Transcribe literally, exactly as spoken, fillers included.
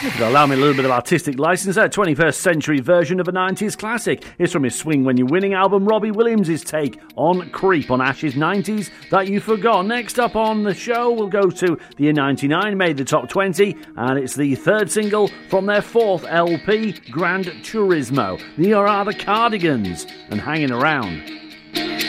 If you'll allow me a little bit of artistic license, a twenty-first century version of a nineties classic. It's from his Swing When You're Winning album, Robbie Williams' take on Creep on Ash's nineties That You Forgot. Next up on the show, we'll go to the year ninety-nine, made the top twenty, and it's the third single from their fourth L P, Grand Turismo. Here are the Cardigans and Hanging Around.